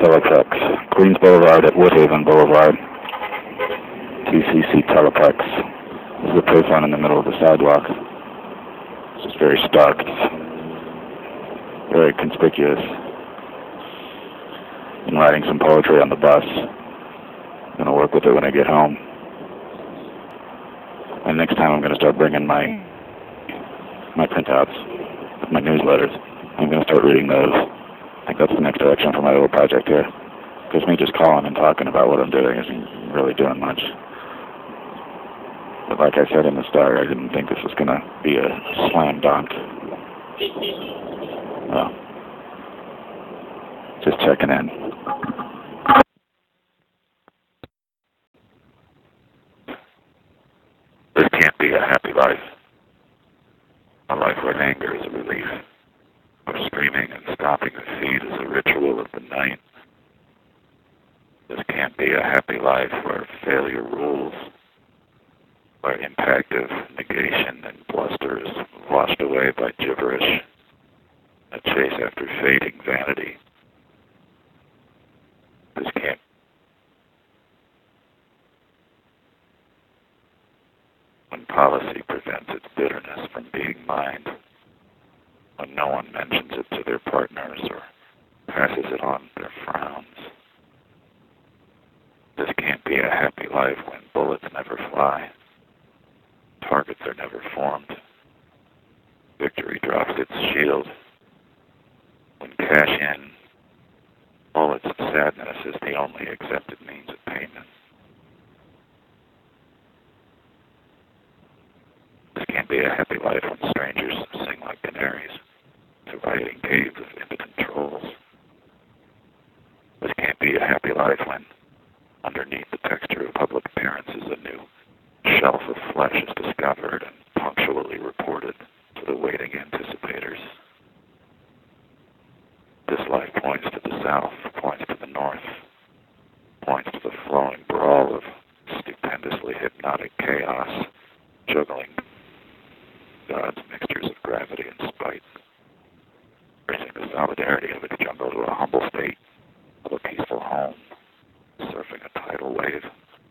Teletex, Queens Boulevard at Woodhaven Boulevard, TCC Teletex. This is a payphone in the middle of the sidewalk. It's just very stark. It's very conspicuous. I'm writing some poetry on the bus. I'm going to work with it when I get home. And next time I'm going to start bringing my printouts, my newsletters. I'm going to start reading those. I think that's the next direction for my little project here. Because me just calling and talking about what I'm doing isn't really doing much. But like I said in the start, I didn't think this was going to be a slam dunk. Well, just checking in. This can't be a happy life. A life where anger is a relief, where screaming and stomping the feet is a ritual of the night. This can't be a happy life where failure rules, where impact of negation and bluster is washed away by gibberish, a chase after fading vanity. This can't. When policy prevents its bitterness from being mined, when no one mentions it to their partners or passes it on their frowns. This can't be a happy life when bullets never fly, targets are never formed, victory drops its shield, when cash in, bullets and sadness is the only accepted means of payment. This can't be a happy life when strangers sing like canaries to rioting caves of impotent trolls. This can't be a happy life when, underneath the texture of public appearances, a new shelf of flesh is discovered and punctually reported to the waiting anticipators. This life points to the south, points to the north, points to the flowing brawl of stupendously hypnotic chaos, juggling God's mixtures of gravity and spite, raising the solidarity of its jungle to a humble state of a peaceful home, surfing a tidal wave.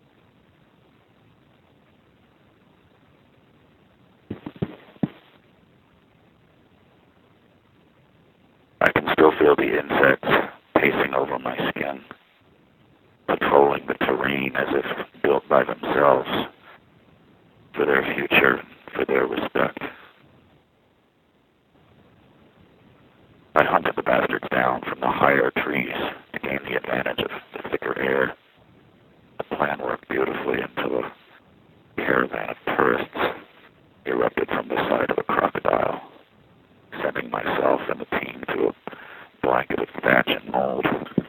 I can still feel the insects pacing over my skin, patrolling the terrain as if built by themselves, for their future, for their respect. I hunted the bastards down from the higher trees to gain the advantage of the thicker air. The plan worked beautifully until a caravan of tourists erupted from the side of a crocodile, sending myself and the team to a blanket of thatch and mold.